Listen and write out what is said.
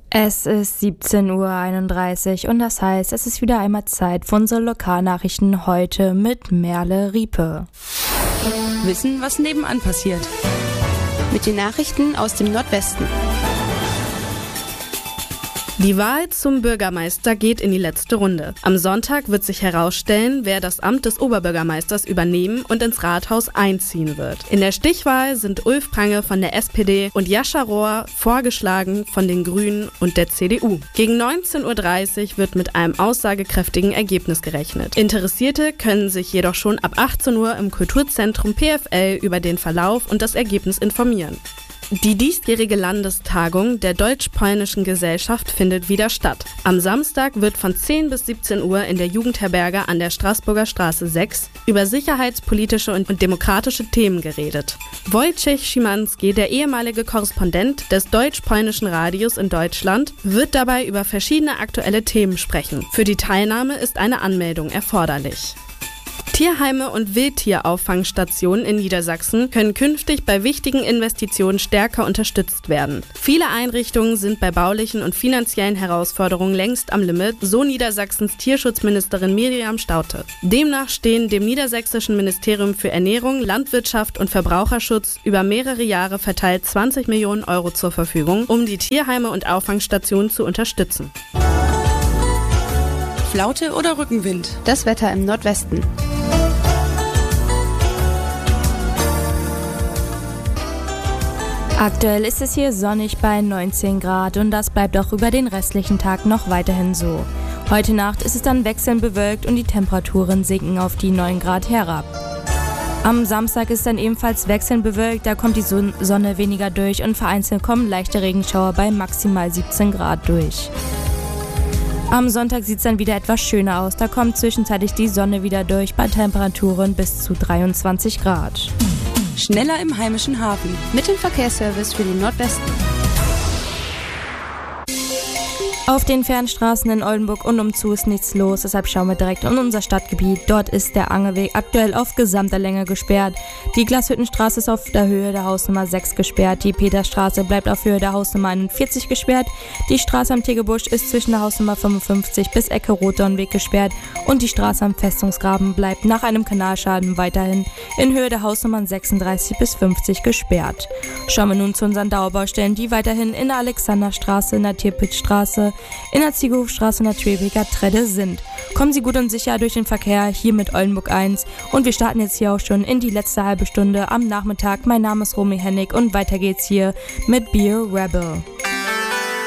Es ist 17:31 Uhr und das heißt, es ist wieder einmal Zeit für unsere Lokalnachrichten heute mit Merle Riepe. Wissen, was nebenan passiert. Mit den Nachrichten aus dem Nordwesten. Die Wahl zum Bürgermeister geht in die letzte Runde. Am Sonntag wird sich herausstellen, wer das Amt des Oberbürgermeisters übernehmen und ins Rathaus einziehen wird. In der Stichwahl sind Ulf Prange von der SPD und Jascha Rohr vorgeschlagen von den Grünen und der CDU. Gegen 19:30 Uhr wird mit einem aussagekräftigen Ergebnis gerechnet. Interessierte können sich jedoch schon ab 18 Uhr im Kulturzentrum PFL über den Verlauf und das Ergebnis informieren. Die diesjährige Landestagung der Deutsch-Polnischen Gesellschaft findet wieder statt. Am Samstag wird von 10 bis 17 Uhr in der Jugendherberge an der Straßburger Straße 6 über sicherheitspolitische und demokratische Themen geredet. Wojciech Szymanski, der ehemalige Korrespondent des Deutsch-Polnischen Radios in Deutschland, wird dabei über verschiedene aktuelle Themen sprechen. Für die Teilnahme ist eine Anmeldung erforderlich. Tierheime und Wildtierauffangstationen in Niedersachsen können künftig bei wichtigen Investitionen stärker unterstützt werden. Viele Einrichtungen sind bei baulichen und finanziellen Herausforderungen längst am Limit, so Niedersachsens Tierschutzministerin Miriam Staudte. Demnach stehen dem niedersächsischen Ministerium für Ernährung, Landwirtschaft und Verbraucherschutz über mehrere Jahre verteilt 20 Millionen Euro zur Verfügung, um die Tierheime und Auffangstationen zu unterstützen. Flaute oder Rückenwind? Das Wetter im Nordwesten. Aktuell ist es hier sonnig bei 19 Grad und das bleibt auch über den restlichen Tag noch weiterhin so. Heute Nacht ist es dann wechselnd bewölkt und die Temperaturen sinken auf die 9 Grad herab. Am Samstag ist dann ebenfalls wechselnd bewölkt, da kommt die Sonne weniger durch und vereinzelt kommen leichte Regenschauer bei maximal 17 Grad durch. Am Sonntag sieht es dann wieder etwas schöner aus, da kommt zwischenzeitlich die Sonne wieder durch bei Temperaturen bis zu 23 Grad. Schneller im heimischen Hafen. Mit dem Verkehrsservice für den Nordwesten. Auf den Fernstraßen in Oldenburg und umzu ist nichts los, deshalb schauen wir direkt in unser Stadtgebiet. Dort ist der Angelweg aktuell auf gesamter Länge gesperrt. Die Glashüttenstraße ist auf der Höhe der Hausnummer 6 gesperrt. Die Peterstraße bleibt auf Höhe der Hausnummer 41 gesperrt. Die Straße am Tegebusch ist zwischen der Hausnummer 55 bis Ecke Rotdornweg gesperrt. Und die Straße am Festungsgraben bleibt nach einem Kanalschaden weiterhin in Höhe der Hausnummern 36 bis 50 gesperrt. Schauen wir nun zu unseren Dauerbaustellen, die weiterhin in der Alexanderstraße, in der Tirpitzstraße, in der Ziegelhofstraße und der Twebeker Tredde sind. Kommen Sie gut und sicher durch den Verkehr hier mit Oldenburg 1 und wir starten jetzt hier auch schon in die letzte halbe Stunde am Nachmittag. Mein Name ist Romy Hennig und weiter geht's hier mit Be a Rebel.